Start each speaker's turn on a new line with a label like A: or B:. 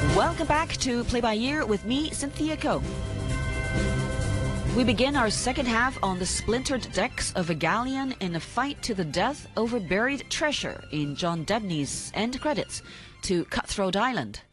A: Welcome back to Play by Ear with me, Cynthia Ko. We begin our second half on the splintered decks of a galleon in a fight to the death over buried treasure in John Debney's end credits to Cutthroat Island.